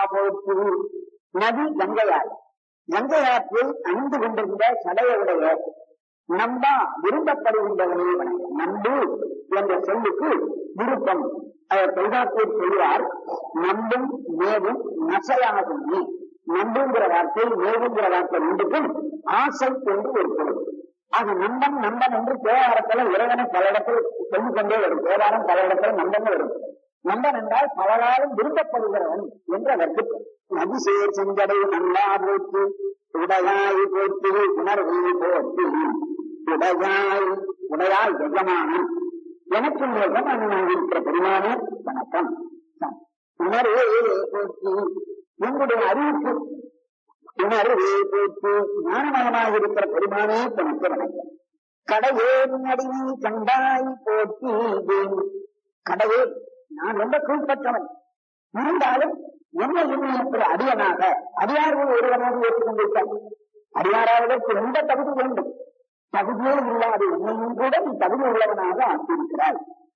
போற்று. நதி கங்கையாறு. கங்கையாற்றில் அணிந்து கொண்டிருந்த சடையுடைய நம்பா விரும்பப்படுகின்றவனே வணங்க. நம்பு என்ற சொல்லுக்கு விருப்பம். அவர் தொல்காப்பியர் சொல்வார், நம்பும் மேவும் நசையாகும். நம்புங்கிற வார்த்தை மேவுங்கிற வார்த்தை ரெண்டுக்கும் ஆசை என்று ஒரு பொருள். ஆக நம்பன் நம்பன் என்று தேவாரத்துல இறைவனை பல இடத்தில் சொல்லிக் கொண்டே வரும். தேவாரம் பல இடத்துல நம்பன் வரும். நம்பன் என்றால் பலராலும் விரும்பப்படுகிறவன் என்ற வர்க்கம். நதிசேர் செஞ்சடை நம்பா போற்று. உடையாய் போற்று. உணர்வு போற்று. உடையாய் உடையாய் எஜமானன். எனக்கு எஜமானனாக இருக்கிற பெருமானே வணக்கம். உணர்வே போற்று. உங்களுடைய அறிவுக்கு உணர்வே போற்று. ஞானமயமாக இருக்கிற பெருமானே தனக்கு வணக்கம். கடையே அடிமை கண்டாய் போற்றி. கடையே நான் ரொம்ப கீழ்பற்றவன் இருந்தாலும் என்ன இன்னும் அடியனாக அடியார்கள் ஒருவனாக ஏற்றுக்கொண்டிருக்காங்க. அடியாராவதற்கு எந்த தகுதி வேண்டும்? தகுதியே இல்லாத என்னையும் கூட நீ தகுதி உள்ளவனாக ஆக்கியிருக்கிறாய்.